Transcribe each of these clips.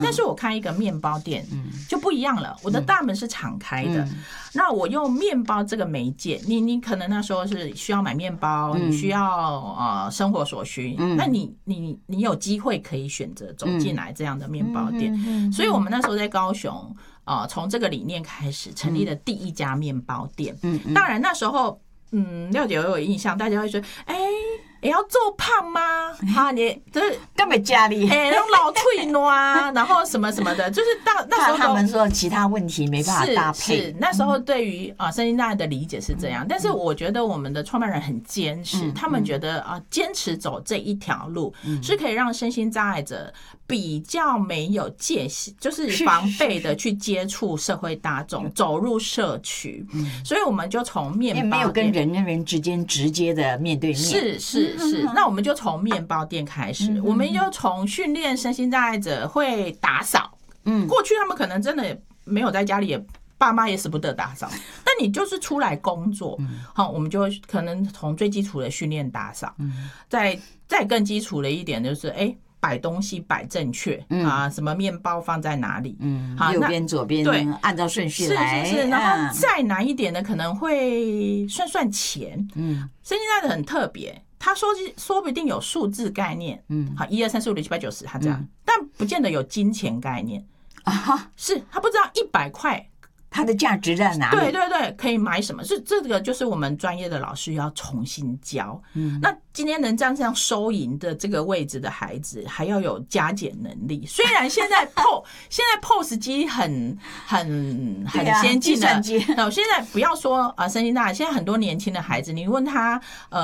但是我开一个面包店就不一样了，我的大门是敞开的，那我用面包这个媒介，你可能那时候是需要买面包，你需要生活所需，那你有机会可以选择走进来这样的面包店，所以我们那时候在高雄从这个理念开始成立了第一家面包店。当然那时候廖姐有印象，大家会说也要做胖吗？你就是根本家里那种老脆暖，然后什么什么的，就是那时候他们说其他问题没办法搭配。 是那时候对于身心障碍的理解是这样，但是我觉得我们的创办人很坚持，他们觉得坚持走这一条路是可以让身心障碍者比较没有界限，就是防备的去接触社会大众，走入社区。所以我们就从面包店， 也没有跟人跟人之间直接的面对面。 是，那我们就从面包店开始，我们就从训练身心障碍者会打扫。过去他们可能真的没有在家里，也爸妈也舍不得打扫，那你就是出来工作，我们就可能从最基础的训练打扫，再更基础的一点就是摆东西摆正确什么面包放在哪里， 右边左边对，按照顺序来， 是，然后再难一点的可能会算钱，身心障碍者很特别，他说不定有数字概念，好，1、2、3、4、5、6、7、8、9、10，他这样，但不见得有金钱概念是他不知道100块。 它的价值在哪里？ 对，可以买什么？是这个，就是我们专业的老师要重新教。那今天能站上收银的这个位置的孩子，还要有加减能力。虽然现在 POS 机很先进的，现在不要说身心障碍，现在很多年轻的孩子，你问他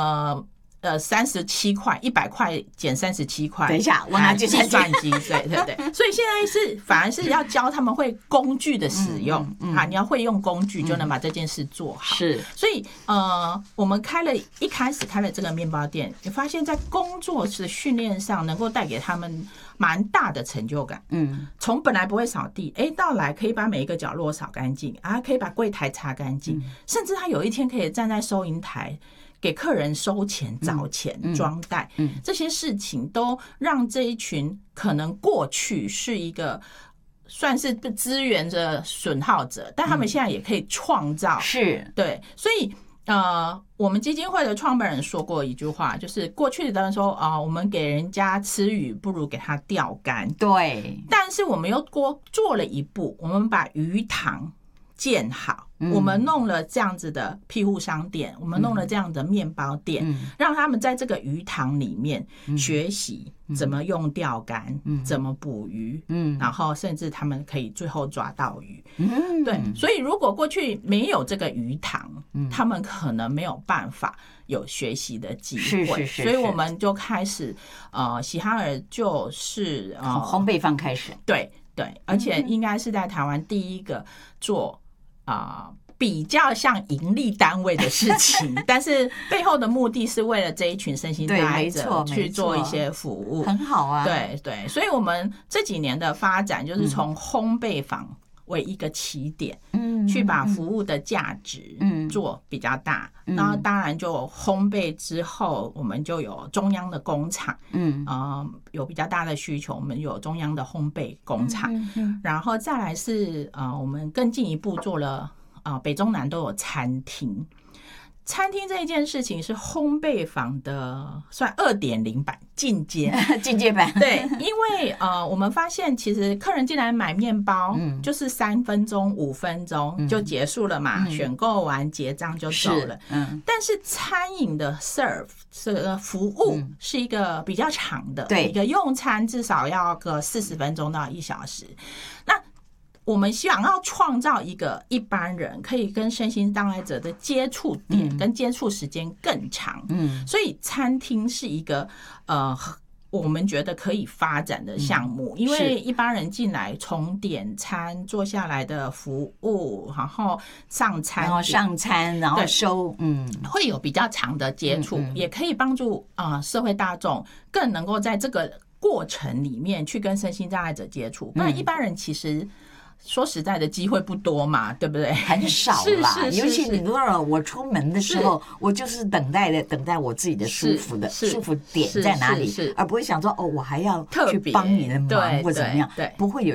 37块，100块减37块。 等一下，我拿计算机，对，所以现在反而是要教他们会工具的使用你要会用工具，就能把这件事做好。 是， 所以我们一开始开了这个面包店，你发现在工作的训练上能够带给他们蛮大的成就感。从本来不会扫地，到来可以把每一个角落扫干净可以把柜台擦干净，甚至他有一天可以站在收银台。给客人收钱、找钱、装袋，这些事情都让这一群可能过去是一个算是资源的损耗者，但他们现在也可以创造。 是， 对，所以我们基金会的创办人说过一句话，就是过去的人说我们给人家吃鱼不如给他钓竿。 对， 但是我们又做了一步，我们把鱼塘建好，我们弄了这样子的庇护商店，我们弄了这样的面包店，让他们在这个鱼塘里面学习怎么用钓竿，怎么捕鱼，然后甚至他们可以最后抓到鱼。对，所以如果过去没有这个鱼塘，他们可能没有办法有学习的机会。 是， 所以我们就开始喜哈尔就是烘焙坊开始。 对，而且应该是在台湾第一个做比较像盈利单位的事情，但是背后的目的是为了这一群身心障碍者去做一些服务， 很好啊。 对，所以我们这几年的发展就是从烘焙坊为一个起点，去把服务的价值做比较大。那当然就烘焙之后，我们就有中央的工厂，有比较大的需求，我们有中央的烘焙工厂，然后再来是我们更进一步做了北中南都有餐厅。餐厅这一件事情是烘焙坊的算 2.0 版进阶版。 对，因为我们发现其实客人进来买面包就是3分钟5分钟就结束了嘛，选购完结账就走了。但是餐饮的 serve 这个服务是一个比较长的，一个用餐至少要个40分钟到1小时。那我们想要创造一个一般人可以跟身心障碍者的接触点跟接触时间更长，所以餐厅是一个我们觉得可以发展的项目，因为一般人进来从点餐坐下来的服务，然后上餐， 然后收， 会有比较长的接触，也可以帮助社会大众更能够在这个过程里面去跟身心障碍者接触，不然一般人其实说实在的机会不多嘛，对不对？ 很少啦，尤其你说我出门的时候，我就是等待我自己的舒服点在哪里，而不会想说我还要去帮你的忙或怎么样，不会有